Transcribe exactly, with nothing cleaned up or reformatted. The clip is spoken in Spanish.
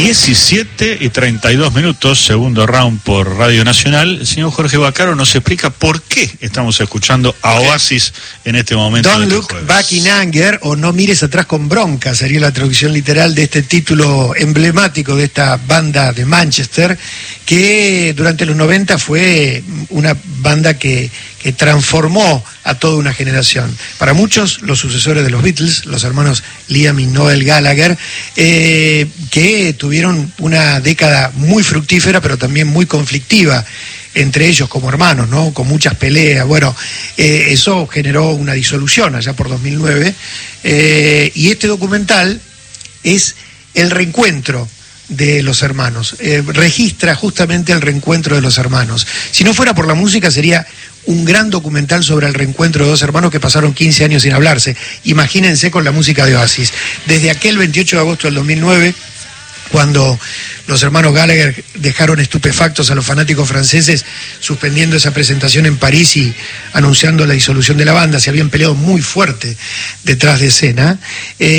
diecisiete y treinta y dos minutos, segundo round por Radio Nacional. El señor Jorge Vaccaro nos explica por qué estamos escuchando a Oasis en este momento. Don't look jueves. back in anger, o no mires atrás con bronca, sería la traducción literal de este título emblemático de esta banda de Manchester, que durante los noventa fue una banda que, que transformó a toda una generación. Para muchos, los sucesores de los Beatles, los hermanos Liam y Noel Gallagher, eh, que tuvieron una década muy fructífera, pero también muy conflictiva entre ellos como hermanos, ¿no? Con muchas peleas. Bueno, eh, eso generó una disolución allá por dos mil nueve, eh, y este documental es el reencuentro de los hermanos, eh, registra justamente el reencuentro de los hermanos. Si no fuera por la música, sería un gran documental sobre el reencuentro de dos hermanos que pasaron quince años sin hablarse. Imagínense con la música de Oasis. Desde aquel veintiocho de agosto del dos mil nueve, cuando los hermanos Gallagher dejaron estupefactos a los fanáticos franceses, suspendiendo esa presentación en París y anunciando la disolución de la banda, se habían peleado muy fuerte detrás de escena. Eh,